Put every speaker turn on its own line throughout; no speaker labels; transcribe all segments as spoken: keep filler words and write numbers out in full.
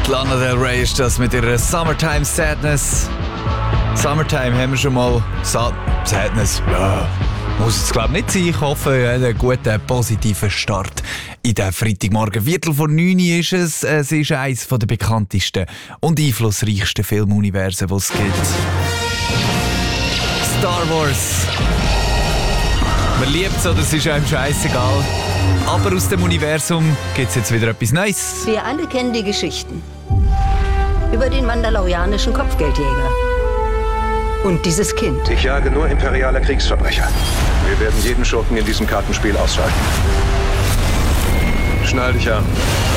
Lana Del Rey ist das mit ihrer Summertime Sadness. Summertime haben wir schon mal. Sa- Sadness, ja, muss es glaube ich nicht sein. Ich hoffe, einen guten, positiven Start in den Freitagmorgen. Viertel vor neun ist es. Es ist eines der bekanntesten und einflussreichsten Filmuniversen, die es gibt. Star Wars. Man liebt es oder es ist einem scheißegal. Aber aus dem Universum gibt es jetzt wieder etwas Neues.
Wir alle kennen die Geschichten über den mandalorianischen Kopfgeldjäger und dieses Kind.
Ich jage nur imperiale Kriegsverbrecher. Wir werden jeden Schurken in diesem Kartenspiel ausschalten. Schnall dich an.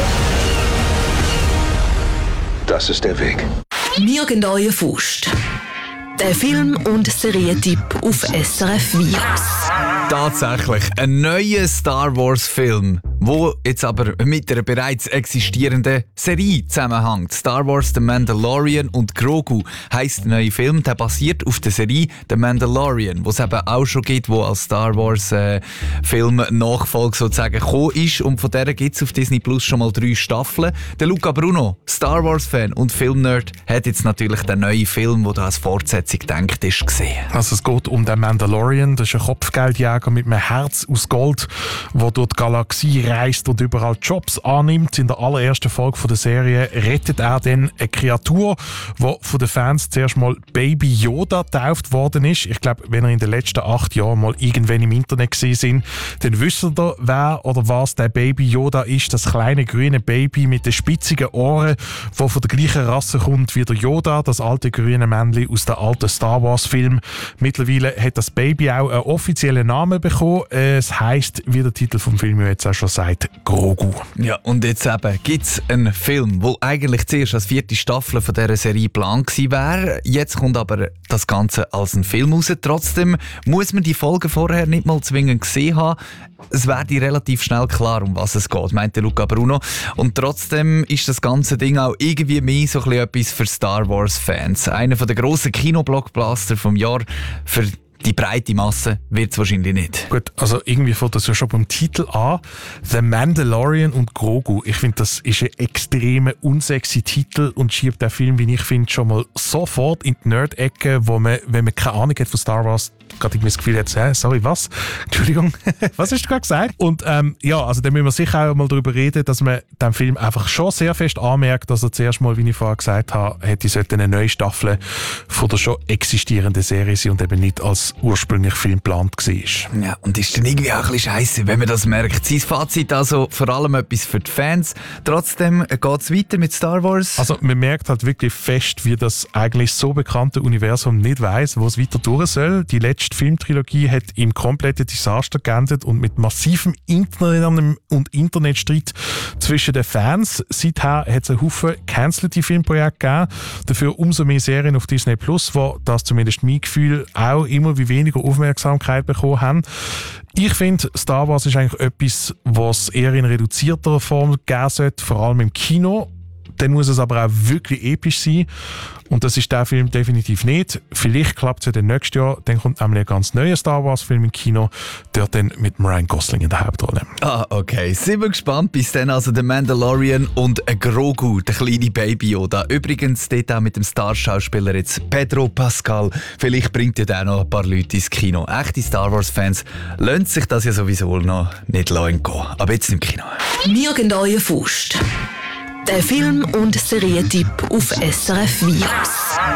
Das ist der Weg.
Wir geben euch eine Faust. Der Film- und Serientipp auf S R F Virus.
Tatsächlich ein neuer Star Wars-Film, wo jetzt aber mit einer bereits existierenden Serie zusammenhängt. Star Wars The Mandalorian und Grogu heisst der neue Film. Der basiert auf der Serie The Mandalorian, wo es eben auch schon gibt, wo als Star Wars äh, Film Nachfolge sozusagen gekommen ist. Und von der gibt es auf Disney Plus schon mal drei Staffeln. Der Luca Bruno, Star Wars-Fan und Filmnerd, hat jetzt natürlich den neuen Film, der da als Fortsetzung gedacht ist, gesehen.
Also es geht um den Mandalorian, das ist ein Kopfgeldjäger mit einem Herz aus Gold, der durch die Galaxie reist und überall Jobs annimmt. In der allerersten Folge der Serie rettet er dann eine Kreatur, die von den Fans zuerst mal Baby Yoda getauft worden ist. Ich glaube, wenn ihr in den letzten acht Jahren mal irgendwann im Internet gesehen sind, dann wisst ihr, wer oder was der Baby Yoda ist. Das kleine grüne Baby mit den spitzigen Ohren, das von der gleichen Rasse kommt wie der Yoda, das alte grüne Männchen aus der alten Star Wars Film. Mittlerweile hat das Baby auch einen offiziellen Namen bekommen. Es heisst, wie der Titel vom Film jetzt auch schon sagt, Grogu.
Ja, und jetzt eben gibt es einen Film, der eigentlich zuerst als vierte Staffel von dieser Serie geplant gewesen wäre. Jetzt kommt aber das Ganze als ein Film raus. Trotzdem muss man die Folgen vorher nicht mal zwingend gesehen haben. Es werde relativ schnell klar, um was es geht, meinte Luca Bruno. Und trotzdem ist das ganze Ding auch irgendwie mehr so ein bisschen etwas für Star Wars-Fans. Einer der grossen Kinoblockbuster vom Jahr. Für die breite Masse wird es wahrscheinlich nicht.
Gut, also irgendwie fängt das ja schon beim Titel an. The Mandalorian und Grogu. Ich finde, das ist ein extrem unsexy Titel und schiebt den Film, wie ich finde, schon mal sofort in die Nerd-Ecke, wo man, wenn man keine Ahnung hat von Star Wars, gerade irgendwie das Gefühl hat, äh, sorry, was? Entschuldigung, was hast du gerade gesagt? Und ähm, ja, also da müssen wir sicher auch mal darüber reden, dass man dem Film einfach schon sehr fest anmerkt, dass er zuerst mal, wie ich vorher gesagt habe, hätte sollte eine neue Staffel von der schon existierenden Serie sein und eben nicht als ursprünglich Film geplant war.
Ja, und ist dann irgendwie auch ein bisschen scheisse, wenn man das merkt. Sein Fazit also vor allem etwas für die Fans. Trotzdem geht es weiter mit Star Wars.
Also man merkt halt wirklich fest, wie das eigentlich so bekannte Universum nicht weiss, wo es weiter durch soll. Die letzte Filmtrilogie hat im kompletten Desaster geendet und mit massivem internen und Internetstreit zwischen den Fans. Seither hat es einen Haufen cancelte Filmprojekte gegeben. Dafür umso mehr Serien auf Disney Plus, wo das zumindest mein Gefühl auch immer wie weniger Aufmerksamkeit bekommen haben. Ich finde, Star Wars ist eigentlich etwas, was eher in reduzierter Form geben sollte, vor allem im Kino. Dann muss es aber auch wirklich episch sein. Und das ist der Film definitiv nicht. Vielleicht klappt es ja dann nächstes Jahr. Dann kommt nämlich ein ganz neuer Star Wars-Film im Kino. Dort dann mit Ryan Gosling in der Hauptrolle.
Ah, okay. Sind wir gespannt. Bis dann also der Mandalorian und ein Grogu, der kleine Baby Yoda. Übrigens dort auch mit dem Starschauspieler jetzt Pedro Pascal. Vielleicht bringt ja der noch ein paar Leute ins Kino. Echte Star Wars-Fans lassen sich das ja sowieso noch nicht entgehen. Aber jetzt im Kino.
Wir geben euch eine Faust. Der Film- und Serientipp auf S R F Virus.